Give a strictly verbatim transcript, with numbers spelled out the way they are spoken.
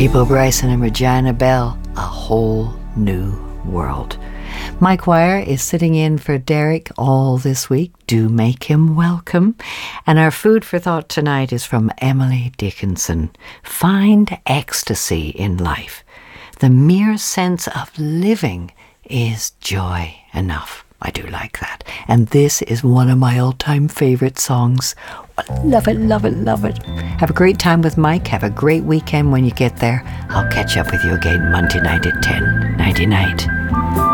Peabo Bryson and Regina Bell, A Whole New World. Mike Wire is sitting in for Derek all this week. Do make him welcome. And our food for thought tonight is from Emily Dickinson. Find ecstasy in life. The mere sense of living is joy enough. I do like that. And this is one of my all-time favourite songs. Love it, love it, love it. Have a great time with Mike. Have a great weekend when you get there. I'll catch up with you again Monday night at ten. Nighty night.